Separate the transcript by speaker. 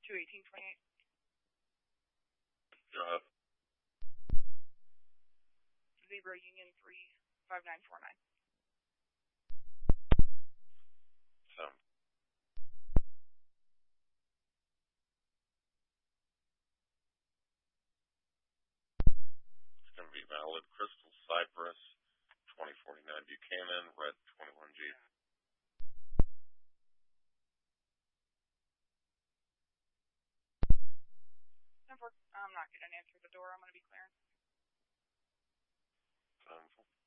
Speaker 1: 21828.
Speaker 2: Go ahead.
Speaker 1: Zebra Union 35949.
Speaker 2: Sound. It's going to be valid. Crystal Cypress 2049 Buchanan, red 21G.
Speaker 1: I'm not getting an answer at the door. I'm going to be clearing.
Speaker 2: Sounds.